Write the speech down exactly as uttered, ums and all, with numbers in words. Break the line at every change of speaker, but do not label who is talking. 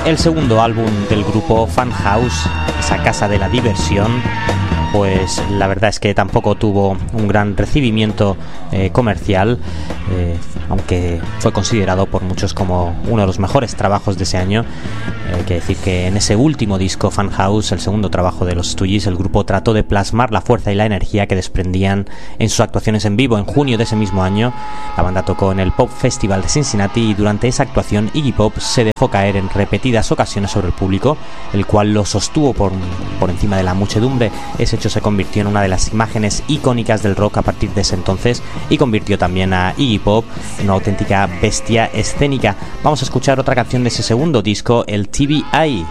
El segundo álbum del grupo Funhouse, esa casa de la diversión, pues la verdad es que tampoco tuvo un gran recibimiento eh, comercial, eh, aunque fue considerado por muchos como uno de los mejores trabajos de ese año. Hay que decir que en ese último disco, Funhouse, el segundo trabajo de los Stooges, el grupo trató de plasmar la fuerza y la energía que desprendían en sus actuaciones en vivo. En junio de ese mismo año, la banda tocó en el Pop Festival de Cincinnati y durante esa actuación Iggy Pop se dejó caer en repetidas ocasiones sobre el público, el cual lo sostuvo por, por encima de la muchedumbre. Ese hecho se convirtió en una de las imágenes icónicas del rock a partir de ese entonces y convirtió también a Iggy Pop en una auténtica bestia escénica. Vamos a escuchar otra canción de ese segundo disco, el T V I.